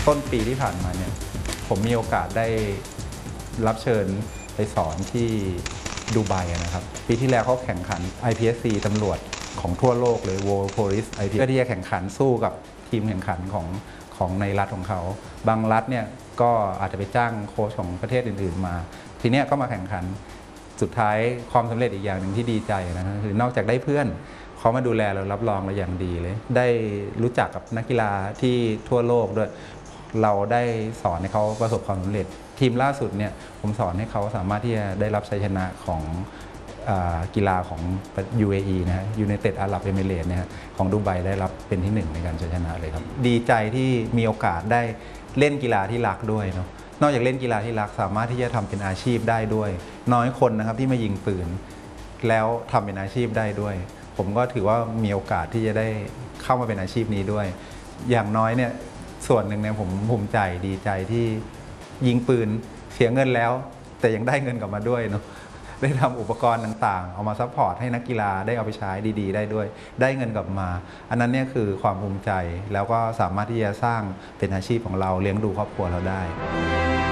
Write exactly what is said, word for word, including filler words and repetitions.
ต้นปีที่ผ่านมาเนี่ยผมมีโอกาสได้รับเชิญไปสอนที่ดูไบนะครับปีที่แล้วเขาแข่งขัน ไอ พี เอส ซี ตำรวจของทั่วโลกเลย World Police ไอ พี เอส ซี เพื่อที่จะแข่งขันสู้กับทีมแข่งขันของของในรัฐของเขาบางรัฐเนี่ยก็อาจจะไปจ้างโค้ชของประเทศอื่นๆมาทีเนี้ยก็มาแข่งขันสุดท้ายความสำเร็จอีกอย่างหนึ่งที่ดีใจนะครับคือนอกจากได้เพื่อนเขามาดูแลเรารับรองเราอย่างดีเลยได้รู้จักกับนักกีฬาที่ทั่วโลกด้วยเราได้สอนให้เขาประสบความสำเร็จทีมล่าสุดเนี่ยผมสอนให้เขาสามารถที่จะได้รับชัยชนะของกีฬาของ ยู เอ อี นะฮะ United Arab Emirates เนี่ยของดูไบได้รับเป็นที่หนึ่งในการชัยชนะเลยครับดีใจที่มีโอกาสได้เล่นกีฬาที่รักด้วยเนาะนอกจากเล่นกีฬาที่รักสามารถที่จะทำเป็นอาชีพได้ด้วยน้อยคนนะครับที่มายิงปืนแล้วทำเป็นอาชีพได้ด้วยผมก็ถือว่ามีโอกาสที่จะได้เข้ามาเป็นอาชีพนี้ด้วยอย่างน้อยเนี่ยส่วนหนึ่งเนี่ยผมภูมิใจดีใจที่ยิงปืนเสียเงินแล้วแต่ยังได้เงินกลับมาด้วยเนาะได้ทำอุปกรณ์ต่างๆเอามาซัพพอร์ตให้นักกีฬาได้เอาไปใช้ดีๆได้ด้วยได้เงินกลับมาอันนั้นเนี่ยคือความภูมิใจแล้วก็สามารถที่จะสร้างเป็นอาชีพของเราเลี้ยงดูครอบครัวเราได้